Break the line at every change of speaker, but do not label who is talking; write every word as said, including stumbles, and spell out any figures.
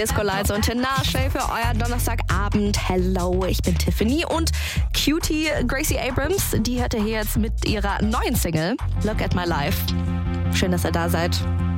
Disco Lights und Tinashe für euer Donnerstagabend. Hello, ich bin Tiffany und Cutie Gracie Abrams, die hört ihr hier jetzt mit ihrer neuen Single Look at My Life. Schön, dass ihr da seid.